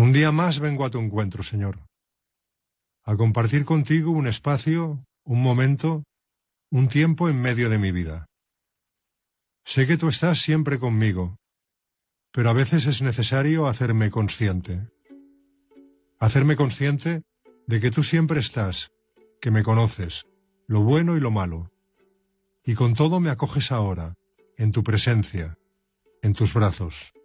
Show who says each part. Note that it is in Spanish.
Speaker 1: Un día más vengo a tu encuentro, Señor, a compartir contigo un espacio, un momento, un tiempo en medio de mi vida. Sé que tú estás siempre conmigo, pero a veces es necesario hacerme consciente. Hacerme consciente de que tú siempre estás, que me conoces, lo bueno y lo malo, y con todo me acoges ahora, en tu presencia, en tus brazos.